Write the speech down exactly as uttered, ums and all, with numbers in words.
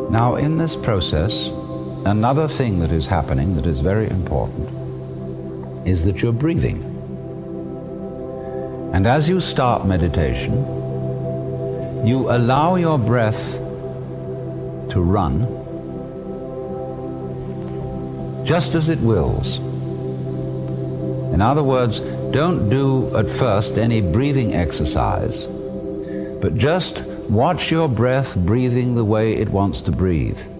Now, in this process, another thing that is happening that is very important is that you're breathing. And as you start meditation, you allow your breath to run just as it wills. In other words, don't do at first any breathing exercise, but just watch your breath breathing the way it wants to breathe.